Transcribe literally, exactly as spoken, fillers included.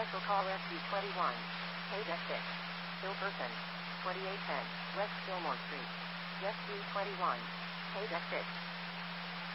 Special call S U twenty-one. Paid at six. Bill person. twenty-eight ten. West Fillmore Street. S U twenty-one. Paid at six.